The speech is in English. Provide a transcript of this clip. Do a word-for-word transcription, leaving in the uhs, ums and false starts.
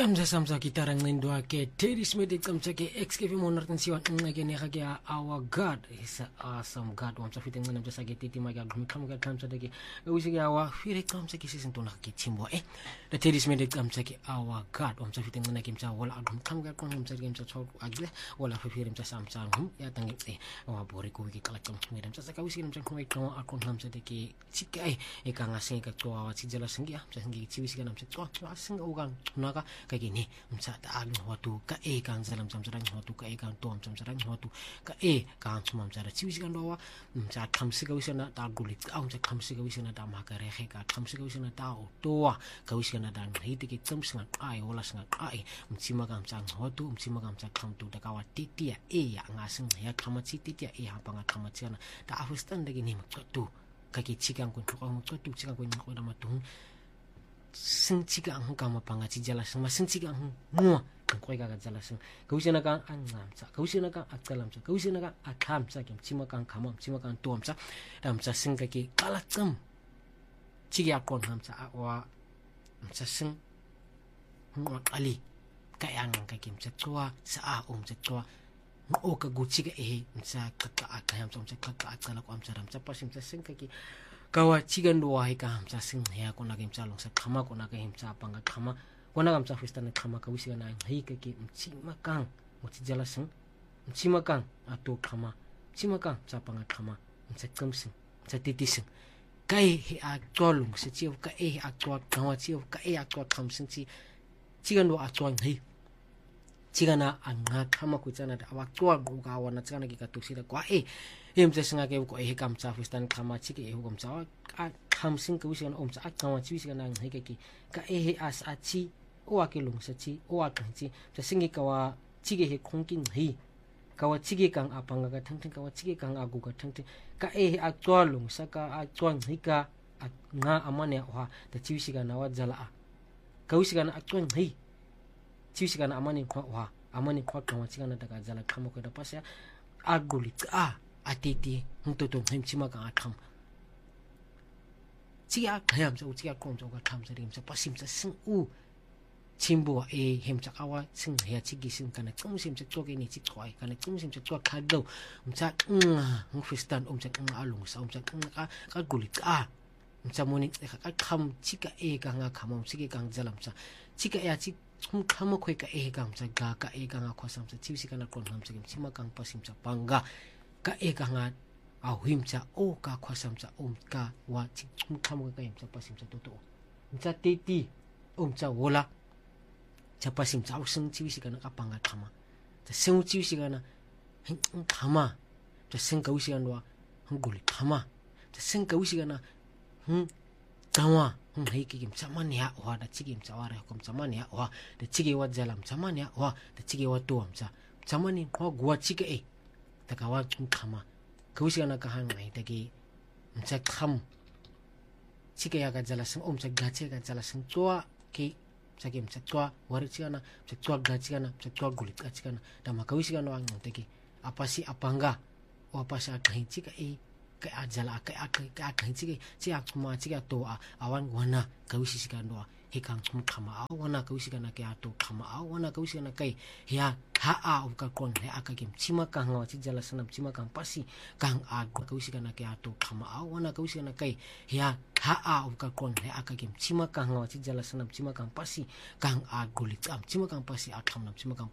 Kamsa samsa gitarang nindwa ke Teddy Smith kamsa ke X K V monartan siwa ngake ne kage our God is an awesome God wamsa fiting namsa sage titi maga gumikam ga kamsa dake usi ga wa fire kamsa ke sisin tona ke timbo eh the Teddy Smith kamsa ke our God wamsa fiting na kimsa wala gumikam ga kon namsa kimsa chok agle wala fire namsa samsa hum ya tangi eh wa bore ko ki kala kam ngedam sa ka usi namsa ko ko akon namsa dake chikai e ka ngase ka to wa chijala singia sa singi chiwisi ga namsa to singa ugan naga kage ni msa ta ag hotu ka e kan zalam samsarang hotu ka e kan tom samsarang hotu ka e kan sumam sara chiwisi kan dowa msa khamsi ka wisana ta gulit ka msa khamsi ka wisana ta makare he ka khamsi ka wisana ta towa ka wisana dan hiti ke tsamsinga ai wala singa ai msima ka msa hotu msima ka msa khamtu ta ka wa titia e ya ngasing ya khamati titia e ha panga khamatsiana ta afustan de ni mtu kage chikang kun ko mtu chikang kun ko da matung singchiga ang kama panga chijala sang masingchiga ang mua koi ga jala sang kausina ka angam sa kausina ka akalam sa kausina ka akham sa kim chima kang khamam chima kang tom sa dam sa sing ka ki kalacham chigya kon ham sa wa sa sing ngwa ali kayang ka kim sa twa sa a um sa twa o ka guchiga e sa ka ka akam sa sa ka ka akala ko am sa ram sa pasim sa sing ka ki kawa chigan doa he ka hamsa sing ya kona game chalong sa khama kona ka himsa panga khama kona gam sa fistana khama ka wisi na hi ka ki mchima kang mchi jala sing mchima kang ato khama mchima kang sa panga khama mcha kamsing mcha titi sing kai he a tolung se chiu ka e a to kawa chiu ka e a to khamsing chi chigan do a chwang hi chigana anga khama ku chana da wa to ga wana chana ki ka tusi da kwa e em je singa ke ko e kam cha fistan khama chi ke e hum cha a kham sing ku wisana om cha a chawa chi wisana ngai ke ki ka e he as a chi o a ke lung sa chi o a kan chi cha singi ka wa chi ke he khong kin hi ka wa chi ke kang a panga ka thang thang ka wa chi ke kang a gu ka thang thang ka e he a chwa lung sa ka a chwang hi ka a nga amane wa ta chi wisana wa jala a ka wisana a chwang hi chi wisana amane kwa wa amane kwa ka wa chi kana daga jala khamo ko da pasya a gulit a atiti hunto to himchima ka akham chia khayam sa chia kom sa ka kham sa rim sa pasim sa sing u chimbo e himcha awa sing ya chigi sing kana kum sim sa choke ni chi khoi kana kum sim sa chwa khado umcha nga ng fistan umcha nga alung sa umcha nga ka gulit a umcha moni ka ka kham chika e ka nga khamam chigi kang jalam sa chika ya chi hum kham khoi ka e ka umcha ga ka e ka nga khosam sa chisi kana kon ham sa chima kang pasim sa panga ka e ka nga a himcha o ka khwasam cha om ka wa chi chum kham ka himcha pasim cha to to cha titi om cha wola cha pasim cha usung chi wi kana ka panga khama cha seng chi wi kana hin khama cha seng ka wi kana wa hungul khama cha seng ka wi kana hm tawa hm hei ki kim cha man ya wa da chi kim cha wa ra kom cha man ya wa da chi ge wa jalam cha man ya wa da chi ge wa to am cha cha man ni ko gwa chi ke e takawa kum khama kawisi na kahang ngai tagi mcha kham chike ya ga jala sing om cha gache ga jala sing twa ki chake mcha twa wari chana mcha twa gache kana mcha twa gulit gache kana dama kawisi na ang tagi apasi apanga o apasa kai chika e ka ajala ka ka ka kai chike chi akuma chika to awan wana kawisi sikan do he kang kum khama awana kawisi kana ke ato khama awana kawisi na kai ya ha a ka kon he aka kim chima ka nga chi jala sanam chima kang pasi kang a kawisi kana ke ato khama awana kawisi kana kai ya ha a ka kon he aka kim chima ka nga chi jala sanam chima kang pasi kang a gulit am chima kang pasi a kham nam chima kang